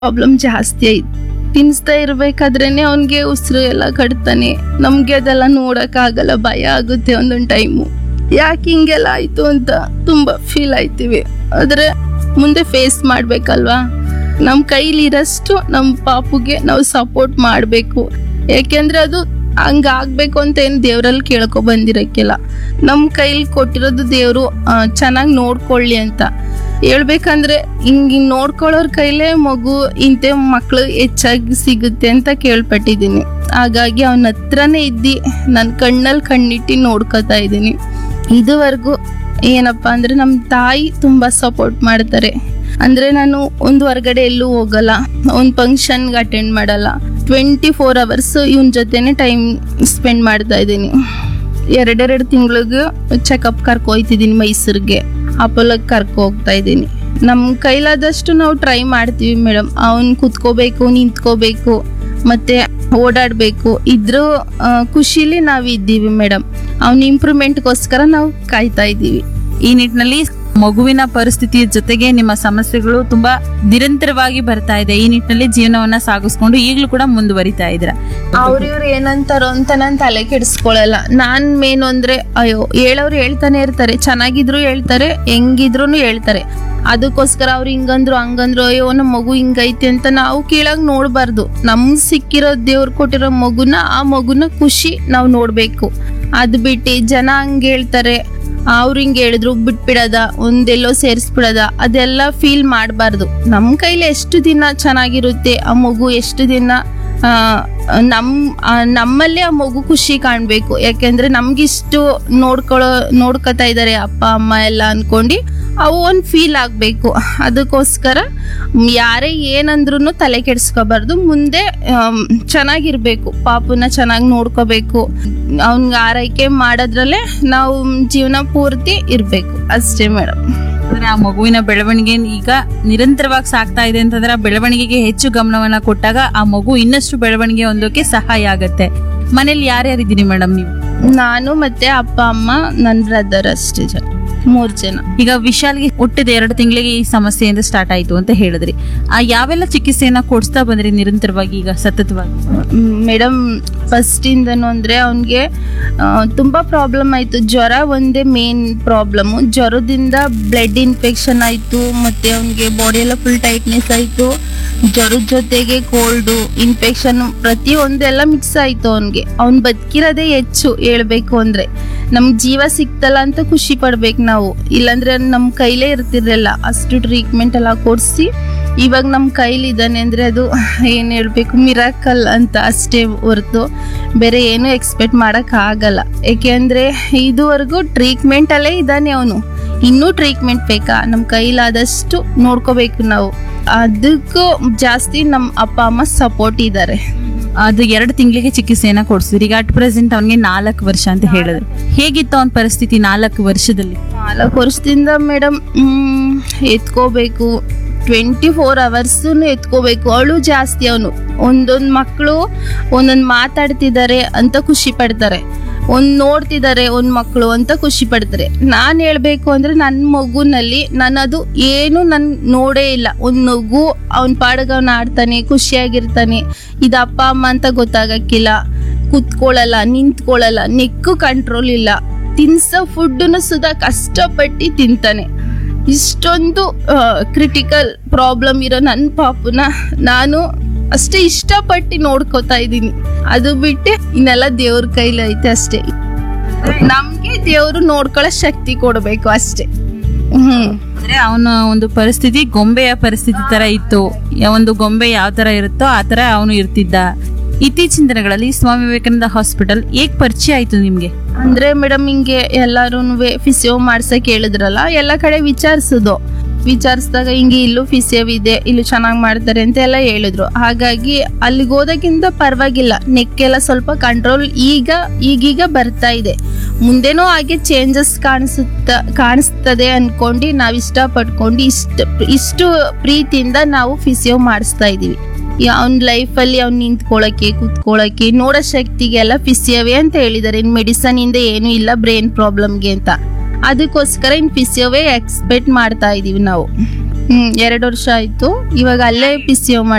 Problem ಜಾಸ್ತಿ ಐತಿ. ತಿನ್ಸ್ತಾ ಇರ್ಬೇಕಾದ್ರೇನೆ ಅವನ್ಗೆ ಉಸಿರು ಎಲ್ಲ ಕಟ್ತಾನೆ. ನಮ್ಗೆ ಅದೆಲ್ಲ ನೋಡಕ್ ಆಗಲ್ಲ, ಭಯ ಆಗುತ್ತೆ ಒಂದೊಂದ್ ಟೈಮು. ಯಾಕೆ ಹಿಂಗೆಲ್ಲ ಆಯ್ತು ಅಂತ ತುಂಬಾ ಫೀಲ್ ಆಯ್ತೀವಿ. ಆದ್ರೆ ಮುಂದೆ ಫೇಸ್ ಮಾಡ್ಬೇಕಲ್ವಾ. ನಮ್ ಕೈಲಿರಷ್ಟು ನಮ್ ಪಾಪುಗೆ ನಾವು ಸಪೋರ್ಟ್ ಮಾಡ್ಬೇಕು. ಯಾಕೆಂದ್ರೆ ಅದು ಹಂಗಾಗ್ಬೇಕು ಅಂತ ಏನು ದೇವ್ರಲ್ಲಿ ಕೇಳ್ಕೊ ಬಂದಿರಕ್ಕಿಲ್ಲ. ನಮ್ ಕೈಲಿ ಕೊಟ್ಟಿರೋದು ದೇವ್ರು ಚೆನ್ನಾಗಿ ನೋಡ್ಕೊಳ್ಳಿ ಅಂತ ಹೇಳ್ಬೇಕಂದ್ರೆ ಹಿಂಗ್ ನೋಡ್ಕೊಳ್ಳೋರ್ ಕೈಲೇ ಮಗು ಇಂತೆ ಮಕ್ಳು ಹೆಚ್ಚಾಗಿ ಸಿಗುತ್ತೆ ಅಂತ ಕೇಳ್ಪಟ್ಟಿದ್ದೀನಿ. ಹಾಗಾಗಿ ಅವನ ಹತ್ರನೇ ಇದ್ದಿ ನನ್ನ ಕಣ್ಣಲ್ಲಿ ಕಣ್ಣಿಟ್ಟು ನೋಡ್ಕೊತಾ ಇದ್ದೀನಿ. ಇದುವರೆಗೂ ಏನಪ್ಪಾ ಅಂದ್ರೆ ನಮ್ಮ ತಾಯಿ ತುಂಬಾ ಸಪೋರ್ಟ್ ಮಾಡ್ತಾರೆ. ಅಂದ್ರೆ ನಾನು ಒಂದು ಹೊರಗಡೆ ಎಲ್ಲೂ ಹೋಗಲ್ಲ, ಒಂದು ಫಂಕ್ಷನ್ಗೆ ಅಟೆಂಡ್ ಮಾಡಲ್ಲ. 24 hours ಇವನ್ ಜೊತೆನೆ ಟೈಮ್ ಸ್ಪೆಂಡ್ ಮಾಡ್ತಾ ಇದ್ದೀನಿ. 2 ತಿಂಗಳಿಗೆ ಚೆಕಪ್ ಕರ್ಕೊಯ್ತಿದ್ದೀನಿ, ಮೈಸೂರಿಗೆ ಅಪೋಲೋಗೆ ಕರ್ಕೊ ಹೋಗ್ತಾ ಇದ್ದೀನಿ. ನಮ್ಮ ಕೈಲಾದಷ್ಟು ನಾವು ಟ್ರೈ ಮಾಡ್ತೀವಿ ಮೇಡಮ್. ಅವ್ನು ಕುತ್ಕೋಬೇಕು, ನಿಂತ್ಕೋಬೇಕು, ಮತ್ತೆ ಓಡಾಡಬೇಕು. ಇದ್ರ ಖುಷಿಲಿ ನಾವು ಇದ್ದೀವಿ ಮೇಡಮ್. ಅವ್ನ ಇಂಪ್ರೂವ್ಮೆಂಟ್ಗೋಸ್ಕರ ನಾವು ಕಾಯ್ತಾ ಇದ್ದೀವಿ. ಈ ನಿಟ್ಟಿನಲ್ಲಿ ಮಗುವಿನ ಪರಿಸ್ಥಿತಿಯ ಜೊತೆಗೆ ನಿಮ್ಮ ಸಮಸ್ಯೆಗಳು ತುಂಬಾ ನಿರಂತರವಾಗಿ ಬರ್ತಾ ಇದೆ. ಈ ನಿಟ್ಟಿನಲ್ಲಿ ಜೀವನವನ್ನ ಸಾಗಿಸ್ಕೊಂಡು ಈಗಲೂ ಕೂಡ ಮುಂದುವರಿತಾ ಇದ್ರ. ಅವ್ರಿವ್ರು ಏನಂತಾರೋ ಅಂತ ನಾನು ತಲೆ ಕೆಡಿಸ್ಕೊಳಲ್ಲ. ನಾನ್ ಮೇನ್ ಅಂದ್ರೆ ಅಯ್ಯೋ ಹೇಳೋರು ಹೇಳ್ತಾನೆ ಇರ್ತಾರೆ, ಚೆನ್ನಾಗಿದ್ರು ಹೇಳ್ತಾರೆ, ಹೆಂಗಿದ್ರು ಹೇಳ್ತಾರೆ. ಅದಕ್ಕೋಸ್ಕರ ಅವ್ರು ಹಿಂಗಂದ್ರು ಹಂಗಂದ್ರು ಅಯ್ಯೋ ನಮ್ಮ ಮಗು ಹಿಂಗೈತಿ ಅಂತ ನಾವು ಕೀಳಾಗ್ ನೋಡ್ಬಾರ್ದು. ನಮ್ಗ್ ಸಿಕ್ಕಿರೋ ದೇವ್ರು ಕೊಟ್ಟಿರೋ ಮಗುನ, ಆ ಮಗುನ ಖುಷಿ ನಾವು ನೋಡ್ಬೇಕು. ಅದ್ ಬಿಟ್ಟು ಜನ ಹಂಗ ಹೇಳ್ತಾರೆ, ಅವ್ರು ಹಿಂಗ್ ಹೇಳಿದ್ರು ಬಿಟ್ಬಿಡದ, ಒಂದೆಲ್ಲೋ ಸೇರಿಸ್ಬಿಡದ, ಅದೆಲ್ಲ ಫೀಲ್ ಮಾಡಬಾರ್ದು. ನಮ್ ಕೈಲಿ ಎಷ್ಟು ದಿನ ಚೆನ್ನಾಗಿರುತ್ತೆ, ಆ ಮಗು ಎಷ್ಟು ದಿನ ನಮ್ಮಲ್ಲೇ ಆ ಮಗು ಖುಷಿ ಕಾಣ್ಬೇಕು. ಯಾಕೆಂದ್ರೆ ನಮ್ಗಿಷ್ಟು ನೋಡ್ಕೊತಾ ಇದಾರೆ ಅಪ್ಪ ಅಮ್ಮ ಎಲ್ಲ ಅನ್ಕೊಂಡು ಅವು ಒಂದ್ ಫೀಲ್ ಆಗ್ಬೇಕು. ಅದಕ್ಕೋಸ್ಕರ ಯಾರೇ ಏನಂದ್ರು ತಲೆ ಕೆಡ್ಸ್ಕೋಬಾರ್ದು. ಮುಂದೆ ಚೆನ್ನಾಗಿರ್ಬೇಕು, ಪಾಪುನ ಚೆನ್ನಾಗಿ ನೋಡ್ಕೋಬೇಕು. ಅವ್ನ್ಗೆ ಆರೈಕೆ ಮಾಡೋದ್ರಲ್ಲೇ ನಾವು ಜೀವನ ಪೂರ್ತಿ ಇರ್ಬೇಕು ಅಷ್ಟೇ ಮೇಡಮ್. ಅಂದ್ರೆ ಆ ಮಗುವಿನ ಬೆಳವಣಿಗೆ ಈಗ ನಿರಂತರವಾಗಿ ಸಾಗ್ತಾ ಇದೆ ಅಂತಂದ್ರೆ ಆ ಬೆಳವಣಿಗೆಗೆ ಹೆಚ್ಚು ಗಮನವನ್ನ ಕೊಟ್ಟಾಗ ಆ ಮಗು ಇನ್ನಷ್ಟು ಬೆಳವಣಿಗೆ ಹೊಂದೋಕೆ ಸಹಾಯ ಆಗತ್ತೆ. ಮನೇಲಿ ಯಾರ್ಯಾರಿದ್ದೀರಿ ಮೇಡಮ್ ನೀವು? ನಾನು ಮತ್ತೆ ಅಪ್ಪ ಅಮ್ಮ, ನನ್ನ ಬ್ರದರ್ ಅಷ್ಟೇ, 3 ಜನ. ಈಗ ವಿಶಾಲ್ಗೆ ಹುಟ್ಟಿದ 2 ತಿಂಗಳಿಗೆ ಈ ಸಮಸ್ಯೆಯಿಂದ ಸ್ಟಾರ್ಟ್ ಆಯ್ತು ಅಂತ ಹೇಳಿದ್ರಿ. ಯಾವೆಲ್ಲ ಚಿಕಿತ್ಸೆಯನ್ನ ಕೊಡಿಸ್ತಾ ಬಂದ್ರಿ ನಿರಂತರವಾಗಿ ಈಗ ಸತತವಾಗಿ? ಮೇಡಮ್ ಫಸ್ಟ್ ಇಂದನು ಅಂದ್ರೆ ಅವನ್ಗೆ ತುಂಬಾ ಪ್ರಾಬ್ಲಮ್ ಆಯ್ತು. ಜ್ವರ ಒಂದೇ ಮೇನ್ ಪ್ರಾಬ್ಲಮ್. ಜ್ವರದಿಂದ ಬ್ಲಡ್ ಇನ್ಫೆಕ್ಷನ್ ಆಯ್ತು, ಮತ್ತೆ ಅವನ್ಗೆ ಬಾಡಿ ಎಲ್ಲ ಫುಲ್ ಟೈಟ್ನೆಸ್ ಆಯ್ತು. ಜ್ವರದ ಜೊತೆಗೆ ಕೋಲ್ಡು, ಇನ್ಫೆಕ್ಷನ್, ಪ್ರತಿಯೊಂದೆಲ್ಲ ಮಿಕ್ಸ್ ಆಯ್ತು ಅವನ್ಗೆ. ಅವ್ನ್ ಬದುಕಿರೋದೇ ಹೆಚ್ಚು ಹೇಳ್ಬೇಕು ಅಂದ್ರೆ. ನಮ್ಗೆ ಜೀವ ಸಿಕ್ತಲ್ಲ ಅಂತ ಖುಷಿ ಪಡ್ಬೇಕು ನಾವು, ಇಲ್ಲಾಂದ್ರೆ ನಮ್ ಕೈಲೇ ಇರ್ತಿರ್ಲಿಲ್ಲ. ಅಷ್ಟು ಟ್ರೀಟ್ಮೆಂಟ್ ಎಲ್ಲ ಕೊಡ್ಸಿ ಇವಾಗ ನಮ್ ಕೈಲಿ ಇದ್ದಾನೆ ಅಂದ್ರೆ ಅದು ಏನ್ ಹೇಳ್ಬೇಕು, ಮಿರಾಕಲ್ ಅಂತ ಅಷ್ಟೇ ಹೊರತು ಬೇರೆ ಏನು ಎಕ್ಸ್ಪೆಕ್ಟ್ ಮಾಡಕ್ ಆಗಲ್ಲ. ಯಾಕೆಂದ್ರೆ ಇದುವರೆಗೂ ಟ್ರೀಟ್ಮೆಂಟ್ ಅಲ್ಲೇ ಇದ್ದಾನೆ ಅವನು. ಇನ್ನೂ ಟ್ರೀಟ್ಮೆಂಟ್ ಬೇಕಾ? ನಮ್ ಕೈಲಾದಷ್ಟು ನೋಡ್ಕೋಬೇಕು ನಾವು. ಅದಕ್ಕೂ ಜಾಸ್ತಿ ನಮ್ ಅಪ್ಪ ಅಮ್ಮ ಸಪೋರ್ಟ್ ಇದ್ದಾರೆ. ಅದು 2 ತಿಂಗಳಿಗೆ ಚಿಕಿತ್ಸೆಯನ್ನ ಕೊಡ್ಸಿದ್ರಿ. ಈಗ ಅಟ್ ಪ್ರೆಸೆಂಟ್ ಅವನಿಗೆ 4 ವರ್ಷ ಅಂತ ಹೇಳಿದ್ರು. ಹೇಗಿತ್ತು ಅವನ ಪರಿಸ್ಥಿತಿ 4 ವರ್ಷದಲ್ಲಿ? 4 ವರ್ಷದಿಂದ ಮೇಡಮ್ ಎತ್ಕೋಬೇಕು, 24 hours ಎತ್ಕೋಬೇಕು. ಅವಳು ಜಾಸ್ತಿ. ಅವನು ಒಂದೊಂದ್ ಮಕ್ಕಳು ಒಂದೊಂದ್ ಮಾತಾಡ್ತಿದ್ದಾರೆ ಅಂತ ಖುಷಿ ಪಡ್ತಾರೆ, ನೋಡ್ತಿದ್ದಾರೆ ಒಂದ್ ಮಕ್ಕಳು ಅಂತ ಖುಷಿ ಪಡ್ತಾರೆ. ನಾನ್ ಹೇಳ್ಬೇಕು ಅಂದ್ರೆ ನನ್ನ ಮಗುನಲ್ಲಿ ಅದು ಏನು ನನ್ ನೋಡೇ ಇಲ್ಲ. ಒಂದ್ ಮಗು ಅವನ್ ಪಾಡಿಗೆ ಅವ್ನ ಆಡ್ತಾನೆ, ಖುಷಿಯಾಗಿರ್ತಾನೆ. ಇದು ಅಪ್ಪ ಅಮ್ಮ ಅಂತ ಗೊತ್ತಾಗಕ್ಕಿಲ್ಲ. ಕುತ್ಕೊಳ್ಳಲ್ಲ, ನಿಂತ್ಕೊಳ್ಳಲ್ಲ, ನೆಕ್ಕು ಕಂಟ್ರೋಲ್ ಇಲ್ಲ. ತಿನ್ಸೋ ಫುಡ್ನು ಸುಧಾ ಕಷ್ಟಪಟ್ಟು ತಿಂತಾನೆ. ಇಷ್ಟೊಂದು ಕ್ರಿಟಿಕಲ್ ಪ್ರಾಬ್ಲಮ್ ಇರೋ ನನ್ನ ಪಾಪುನ ನಾನು ಅಷ್ಟೇ ಇಷ್ಟಪಟ್ಟು ನೋಡ್ಕೋತಾ ಇದ್ದೀನಿ. ಅದು ಬಿಟ್ಟೆ ಇನ್ನೆಲ್ಲ ದೇವ್ರ ಕೈಲಿ ಐತೆ ಅಷ್ಟೇ. ನಮ್ಗೆ ದೇವ್ರು ನೋಡ್ಕೊಳ್ಳೋ ಶಕ್ತಿ ಕೊಡ್ಬೇಕು ಅಷ್ಟೇ. ಅಂದ್ರೆ ಅವನ ಒಂದು ಪರಿಸ್ಥಿತಿ ಗೊಂಬೆಯ ಪರಿಸ್ಥಿತಿ ತರ ಇತ್ತು. ಒಂದು ಗೊಂಬೆ ಯಾವ ತರ ಇರುತ್ತೋ ಆ ತರ ಅವನು ಇರ್ತಿದ್ದ. ಇತ್ತೀಚಿನ ದಿನಗಳಲ್ಲಿ ಸ್ವಾಮಿ ವಿವೇಕಾನಂದ ಹಾಸ್ಪಿಟಲ್ ಹೇಗ್ ಪರಿಚಯ ಆಯ್ತು ನಿಮ್ಗೆ? ಅಂದ್ರೆ ಮೇಡಮ್ ಹಿಂಗೆ ಎಲ್ಲಾರು ಫಿಸಿಯೋ ಮಾಡ್ಸಕ್ ಹೇಳಿದ್ರಲ್ಲ, ಎಲ್ಲ ಕಡೆ ವಿಚಾರಿಸಿದಾಗ ಹಿಂಗೆ ಇಲ್ಲೂ ಫಿಸಿಯೋ ಇದೆ, ಇಲ್ಲೂ ಚೆನ್ನಾಗಿ ಮಾಡ್ತಾರೆ ಅಂತ ಎಲ್ಲ ಹೇಳಿದ್ರು. ಹಾಗಾಗಿ ಅಲ್ಲಿಗೆ ಹೋದಕ್ಕಿಂತ ಪರವಾಗಿಲ್ಲ, ನೆಕ್ಕೆಲ್ಲ ಸ್ವಲ್ಪ ಕಂಟ್ರೋಲ್ ಈಗೀಗ ಬರ್ತಾ ಇದೆ. ಮುಂದೆನೂ ಹಾಗೆ ಚೇಂಜಸ್ ಕಾಣಿಸ್ತದೆ ಅನ್ಕೊಂಡು ನಾವ್ ಇಷ್ಟಪಟ್ಕೊಂಡು ಇಷ್ಟು ಪ್ರೀತಿಯಿಂದ ನಾವು ಫಿಸಿಯೋ ಮಾಡಿಸ್ತಾ ಇದೀವಿ. ಅವ್ನ ಲೈಫಲ್ಲಿ ಅವ್ನು ನಿಂತ್ಕೊಳ್ಳೋಕೆ, ಕುತ್ಕೊಳ್ಳೋಕೆ, ನೋಡೋ ಶಕ್ತಿಗೆಲ್ಲ ಫಿಸಿಯೋವೇ ಅಂತ ಹೇಳಿದ್ದಾರೆ. ಇನ್ ಮೆಡಿಸನ್ ಇಂದ ಏನು ಇಲ್ಲ ಬ್ರೈನ್ ಪ್ರಾಬ್ಲಮ್ಗೆ ಅಂತ. ಅದಕ್ಕೋಸ್ಕರ ಇನ್ ಫಿಸಿಯೋವೇ ಎಕ್ಸ್ಪೆಕ್ಟ್ ಮಾಡ್ತಾ ಇದೀವಿ ನಾವು. 2 ವರ್ಷ ಆಯ್ತು. ಇವಾಗ ಅಲ್ಲೇ PCO